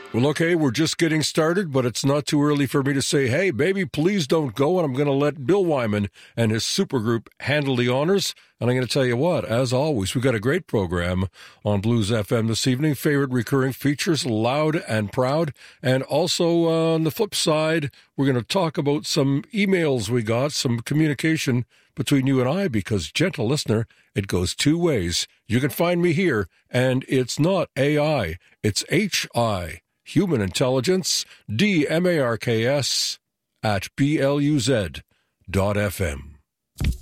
Well, okay, we're just getting started, but it's not too early for me to say, hey, baby, please don't go, and I'm going to let Bill Wyman and his supergroup handle the honors. And I'm going to tell you what, as always, we've got a great program on Blues FM this evening. Favorite recurring features, Loud and Proud. And also on the flip side, we're going to talk about some emails we got, some communication between you and I, because, gentle listener, it goes two ways. You can find me here, and it's not AI, it's HI. Human Intelligence, DMARKS, @BLUZ.FM.